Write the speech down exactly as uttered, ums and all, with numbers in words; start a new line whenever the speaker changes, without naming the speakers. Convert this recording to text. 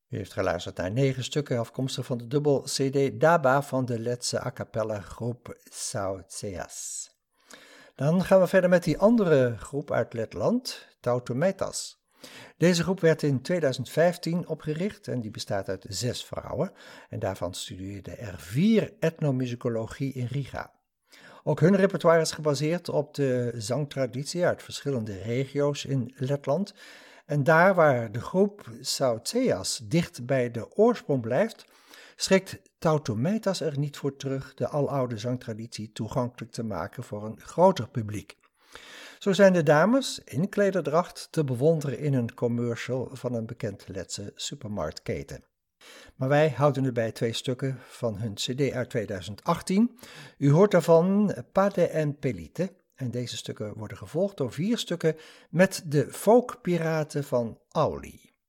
U heeft geluisterd naar negen stukken afkomstig van de dubbel C D Daba van de Letse a cappella groep Sauceas. Dan gaan we verder met die andere groep uit Letland, Tautomeitas. Deze groep werd in tweeduizend vijftien opgericht en die bestaat uit zes vrouwen en daarvan studeerden er vier etnomusicologie in Riga. Ook hun repertoire is gebaseerd op de zangtraditie uit verschillende regio's in Letland. En daar waar de groep Sauceas dicht bij de oorsprong blijft, schrikt Tautomeitas er niet voor terug de aloude zangtraditie toegankelijk te maken voor een groter publiek. Zo zijn de dames in klederdracht te bewonderen in een commercial van een bekend Letse supermarktketen. Maar wij houden het bij twee stukken van hun cd uit tweeduizend achttien. U hoort daarvan Pade en Pelite. En deze stukken worden gevolgd door vier stukken met de folkpiraten van Auli.